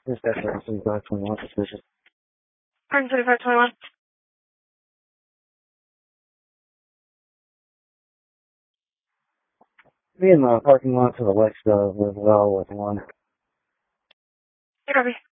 Just that 3521 decision. 13521. Me in the parking lot to the west of live well with one. Hey, Robbie.